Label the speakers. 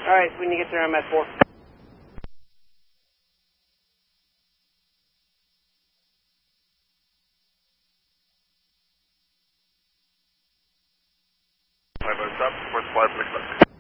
Speaker 1: Alright, when you get there, I'm at 4.
Speaker 2: Stop, 4th flight,